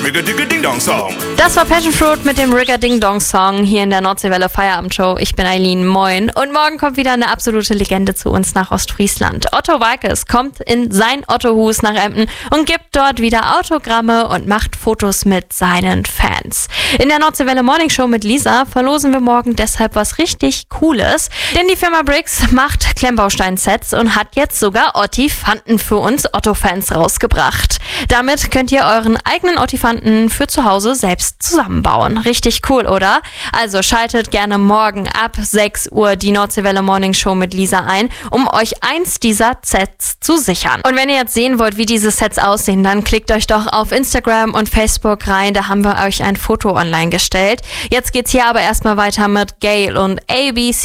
Rig-a-dig-a-ding-dong-Song. Das war Passion Fruit mit dem Rig-a-Ding-Dong-Song hier in der Nordseewelle Feierabendshow. Ich bin Eileen, moin. Und morgen kommt wieder eine absolute Legende zu uns nach Ostfriesland. Otto Walkes kommt in sein Ottohus nach Emden und gibt dort wieder Autogramme und macht Fotos mit seinen Fans. In der Nordseewelle Morning Show mit Lisa verlosen wir morgen deshalb was richtig Cooles, denn die Firma Brix macht Klemmbaustein-Sets und hat jetzt sogar Ottifanten für uns Otto-Fans rausgebracht. Damit könnt ihr euren eigenen Ottifanten für zu Hause selbst zusammenbauen. Richtig cool, oder? Also schaltet gerne morgen ab 6 Uhr die Nordseewelle Morning Show mit Lisa ein, um euch eins dieser Sets zu sichern. Und wenn ihr jetzt sehen wollt, wie diese Sets aussehen, dann klickt euch doch auf Instagram und Facebook rein. Da haben wir euch ein Foto online gestellt. Jetzt geht's hier aber erstmal weiter mit Gayle und ABC.